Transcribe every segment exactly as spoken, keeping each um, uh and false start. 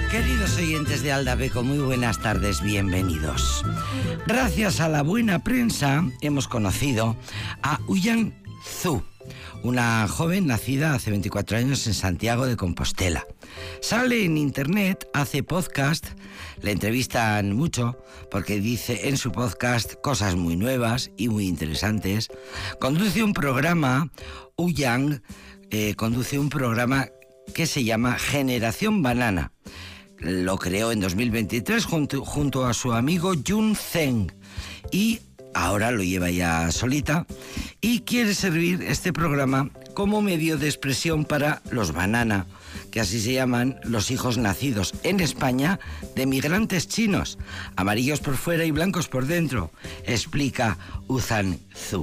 Queridos oyentes de Aldapeco, muy buenas tardes, bienvenidos. Gracias a la buena prensa hemos conocido a Ouyang Zhu, una joven nacida hace veinticuatro años en Santiago de Compostela. Sale en internet, hace podcast, le entrevistan mucho porque dice en su podcast cosas muy nuevas y muy interesantes. Conduce un programa, Ouyang eh, conduce un programa que se llama Generación Banana. Lo creó en dos mil veintitrés junto, junto a su amigo Jun Zeng y ahora lo lleva ya solita y quiere servir este programa como medio de expresión para los banana, que así se llaman los hijos nacidos en España de migrantes chinos, amarillos por fuera y blancos por dentro, explica Ouyang Zhu.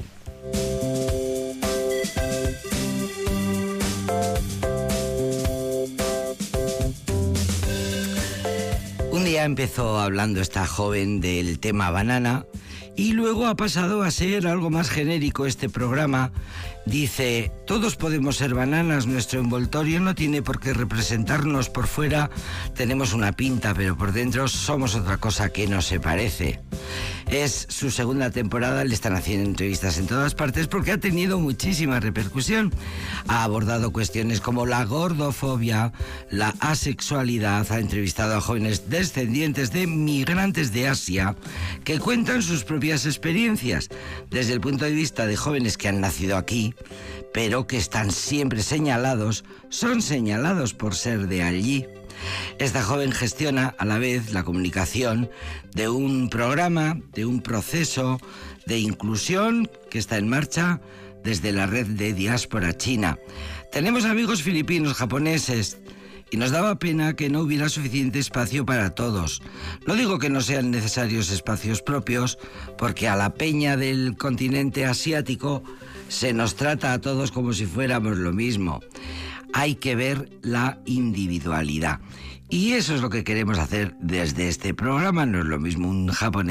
Un día empezó hablando esta joven del tema banana y luego ha pasado a ser algo más genérico este programa. Dice, todos podemos ser bananas, nuestro envoltorio no tiene por qué representarnos por fuera, tenemos una pinta, pero por dentro somos otra cosa que no se parece. Es su segunda temporada, le están haciendo entrevistas en todas partes porque ha tenido muchísima repercusión. Ha abordado cuestiones como la gordofobia, la asexualidad, ha entrevistado a jóvenes descendientes de migrantes de Asia que cuentan sus propias experiencias desde el punto de vista de jóvenes que han nacido aquí, pero que están siempre señalados, son señalados por ser de allí. Esta joven gestiona a la vez la comunicación de un programa, de un proceso de inclusión que está en marcha desde la red de diáspora china. Tenemos amigos filipinos, japoneses, y nos daba pena que no hubiera suficiente espacio para todos. No digo que no sean necesarios espacios propios, porque a la peña del continente asiático se nos trata a todos como si fuéramos lo mismo. Hay que ver la individualidad. Y eso es lo que queremos hacer desde este programa. No es lo mismo un japonés